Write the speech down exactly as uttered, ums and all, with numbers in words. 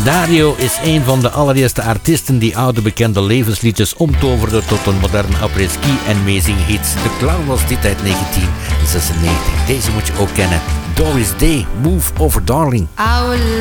Dario is een van de allereerste artiesten die oude bekende levensliedjes omtoverde tot een moderne après-ski en amazing hits. De Clown was dit uit negentien zesennegentig. Deze moet je ook kennen. Doris Day, Move Over Darling. Our